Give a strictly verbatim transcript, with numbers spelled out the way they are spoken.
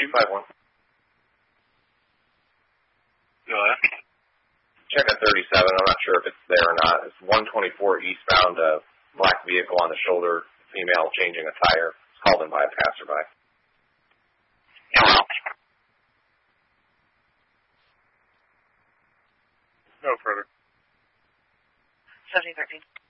two five one. Go ahead. Check at thirty-seven. I'm not sure if it's there or not. It's one twenty-four eastbound, a black vehicle on the shoulder, female changing a tire. It's called in by a passerby. No further. seventeen thirteen.